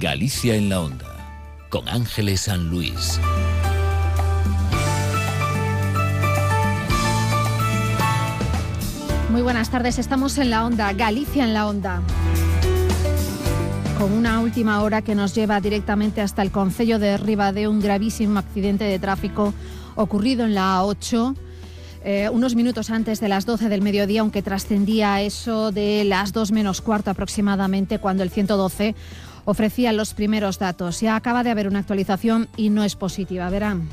Galicia en la Onda, con Ángeles San Luis. Muy buenas tardes, estamos en la Onda, Galicia en la Onda. Con una última hora que nos lleva directamente hasta el concello de Ribadeo, un gravísimo accidente de tráfico ocurrido en la A8, unos minutos antes de las 12 del mediodía, aunque trascendía eso de las 2 menos cuarto aproximadamente, cuando el 112 ofrecía los primeros datos. Ya acaba de haber una actualización y no es positiva, verán.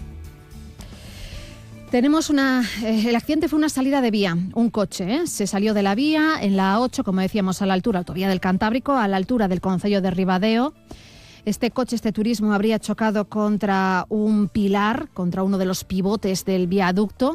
Tenemos el accidente fue una salida de vía, un coche, se salió de la vía en la A8, como decíamos, a la altura, autovía del Cantábrico, a la altura del concello de Ribadeo. Este turismo habría chocado contra un pilar, contra uno de los pivotes del viaducto.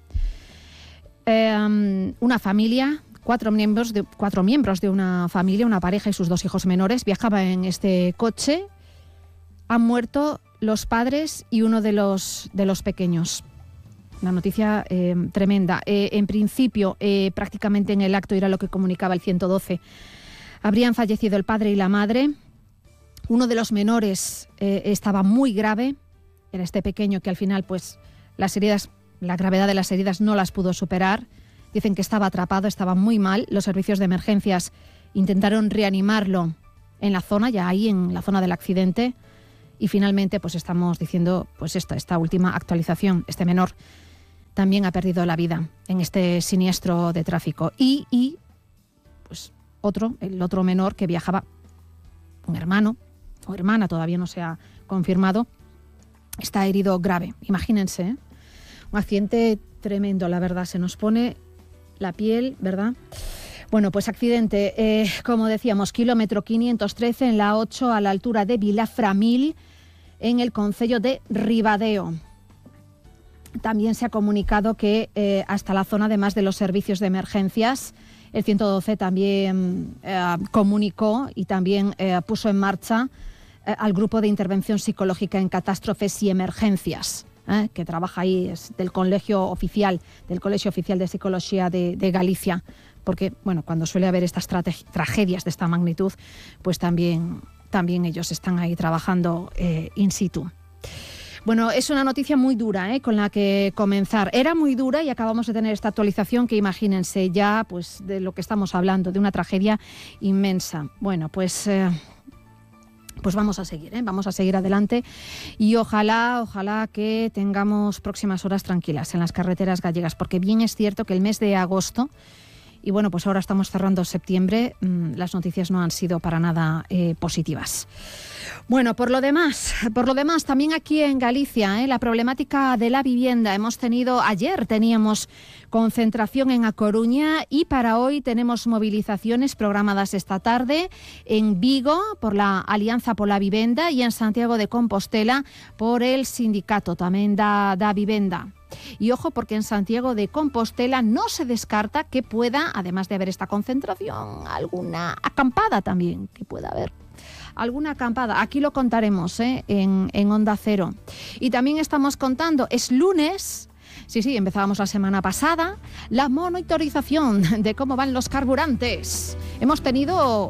Una familia, cuatro miembros de una familia, una pareja y sus 2 hijos menores, viajaban en este coche. Han muerto los padres y uno de los pequeños. Una noticia tremenda. En principio, prácticamente en el acto, era lo que comunicaba el 112, habrían fallecido el padre y la madre. Uno de los menores estaba muy grave, era este pequeño que al final, pues, la gravedad de las heridas no las pudo superar. Dicen que estaba atrapado, estaba muy mal. Los servicios de emergencias intentaron reanimarlo en la zona, ya ahí en la zona del accidente. Y finalmente, pues estamos diciendo, pues esta última actualización. Este menor también ha perdido la vida en este siniestro de tráfico. Y pues el otro menor que viajaba, un hermano o hermana, todavía no se ha confirmado, está herido grave. Imagínense, ¿eh? Un accidente tremendo, la verdad, se nos pone la piel, ¿verdad? Bueno, pues accidente, como decíamos, kilómetro 513 en la 8 a la altura de Vilaframil, en el concello de Ribadeo. También se ha comunicado que hasta la zona, además de los servicios de emergencias, el 112 también comunicó y también puso en marcha al grupo de intervención psicológica en catástrofes y emergencias, que trabaja ahí, es del Colegio Oficial de Psicología de Galicia, porque bueno, cuando suele haber estas tragedias de esta magnitud, pues también ellos están ahí trabajando in situ. Bueno, es una noticia muy dura, con la que comenzar. Era muy dura y acabamos de tener esta actualización que, imagínense ya, pues de lo que estamos hablando, de una tragedia inmensa. Bueno, pues vamos a seguir adelante y ojalá que tengamos próximas horas tranquilas en las carreteras gallegas, porque bien es cierto que el mes de agosto, y bueno, pues ahora estamos cerrando septiembre, las noticias no han sido para nada positivas. Bueno, por lo demás, también aquí en Galicia, la problemática de la vivienda. Ayer teníamos concentración en A Coruña y para hoy tenemos movilizaciones programadas esta tarde en Vigo por la Alianza por la Vivenda y en Santiago de Compostela por el sindicato tamén da Vivenda. Y ojo, porque en Santiago de Compostela no se descarta que pueda, además de haber esta concentración, alguna acampada también, que pueda haber alguna acampada. Aquí lo contaremos en Onda Cero. Y también estamos contando, es lunes, sí, empezábamos la semana pasada, la monitorización de cómo van los carburantes. Hemos tenido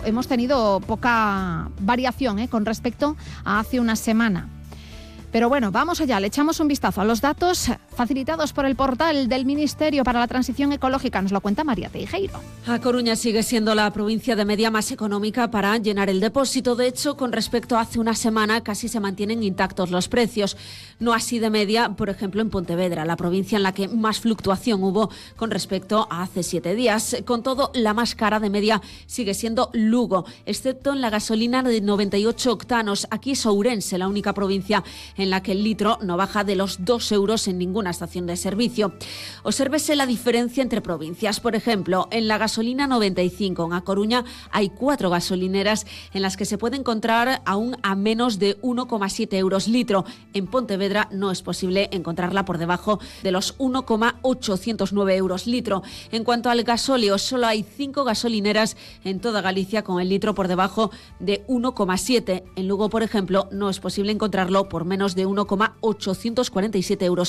poca variación con respecto a hace una semana. Pero bueno, vamos allá, le echamos un vistazo a los datos facilitados por el portal del Ministerio para la Transición Ecológica. Nos lo cuenta María Teijeiro. A Coruña sigue siendo la provincia de media más económica para llenar el depósito. De hecho, con respecto a hace una semana, casi se mantienen intactos los precios. No así de media, por ejemplo, en Pontevedra, la provincia en la que más fluctuación hubo con respecto a hace 7 días. Con todo, la más cara de media sigue siendo Lugo, excepto en la gasolina de 98 octanos. Aquí es Ourense, la única provincia en la que el litro no baja de los 2 euros en ninguna estación de servicio. Obsérvese la diferencia entre provincias. Por ejemplo, en la gasolina 95 en A Coruña hay 4 gasolineras en las que se puede encontrar aún a menos de 1,7 euros litro. En Pontevedra no es posible encontrarla por debajo de los 1,809 euros litro. En cuanto al gasóleo, solo hay 5 gasolineras en toda Galicia con el litro por debajo de 1,7. En Lugo, por ejemplo, no es posible encontrarlo por menos de 1,847 euros el litro.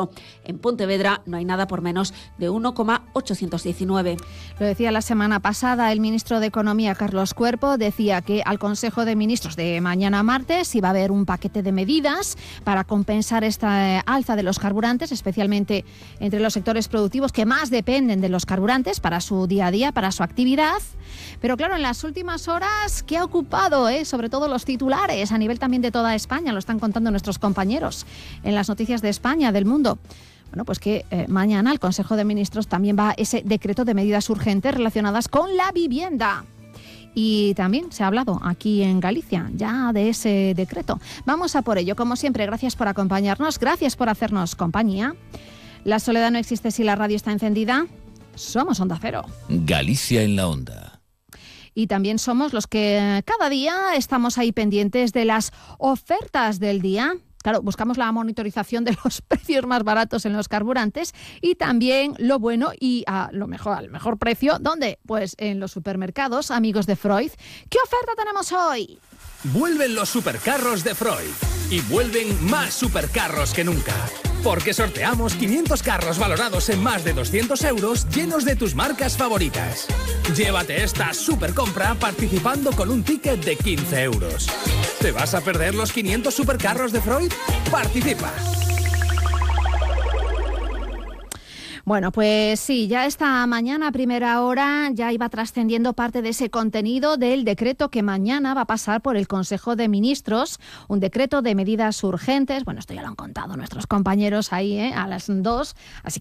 litro. En Pontevedra no hay nada por menos de 1,819. Lo decía la semana pasada el ministro de Economía, Carlos Cuerpo, decía que al Consejo de Ministros de mañana martes iba a haber un paquete de medidas para compensar esta alza de los carburantes, especialmente entre los sectores productivos que más dependen de los carburantes para su día a día, para su actividad. Pero claro, en las últimas horas, ¿qué ha ocupado? Sobre todo los titulares, a nivel también de toda España, lo están contando nuestros compañeros en las noticias de España, del mundo. Bueno, pues que mañana el Consejo de Ministros también va ese decreto de medidas urgentes relacionadas con la vivienda. Y también se ha hablado aquí en Galicia ya de ese decreto. Vamos a por ello. Como siempre, gracias por acompañarnos, gracias por hacernos compañía. La soledad no existe si la radio está encendida. Somos Onda Cero. Galicia en la Onda. Y también somos los que cada día estamos ahí pendientes de las ofertas del día. Claro, buscamos la monitorización de los precios más baratos en los carburantes y también lo bueno y al mejor precio. ¿Dónde? Pues en los supermercados, amigos de Freud. ¿Qué oferta tenemos hoy? Vuelven los supercarros de Freud y vuelven más supercarros que nunca. Porque sorteamos 500 carros valorados en más de 200 euros llenos de tus marcas favoritas. Llévate esta supercompra participando con un ticket de 15 euros. ¿Te vas a perder los 500 supercarros de Freud? ¡Participa! Bueno, pues sí, ya esta mañana a primera hora ya iba trascendiendo parte de ese contenido del decreto que mañana va a pasar por el Consejo de Ministros, un decreto de medidas urgentes. Bueno, esto ya lo han contado nuestros compañeros ahí a las 2, así